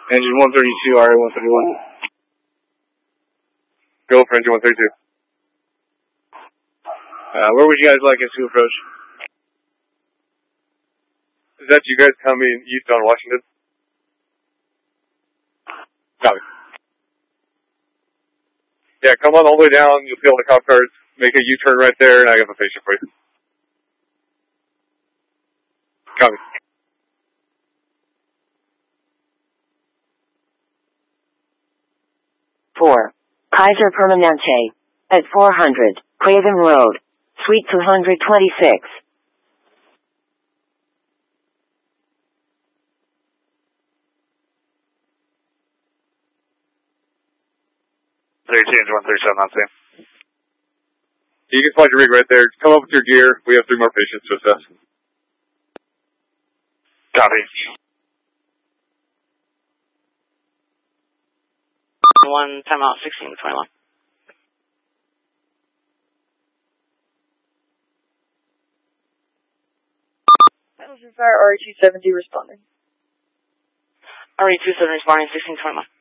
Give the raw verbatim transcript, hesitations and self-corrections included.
Engine one thirty-two, R A one thirty-one. Go for engine one thirty-two. Uh, where would you guys like us to approach? Is that you guys coming east on Washington? Copy. Yeah, come on all the way down. You'll see all the cop cars. Make a U-turn right there, and I got the patient for you. Copy. four. Kaiser Permanente. At four hundred, Craven Road. Suite two hundred twenty-six. thirty-two, one thirty-seven, on scene. You can slide your rig right there. Come up with your gear. We have three more patients to assess. Copy. One timeout, sixteen to twenty-one. Fire R A two seventy responding. R A two seventy responding, sixteen to twenty-one.